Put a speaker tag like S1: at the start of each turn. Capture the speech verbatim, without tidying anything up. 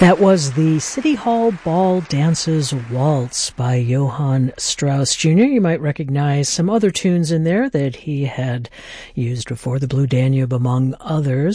S1: That was the City Hall Ball Dances Waltz by Johann Strauss Junior You might recognize some other tunes in there that he had used before, the Blue Danube among others.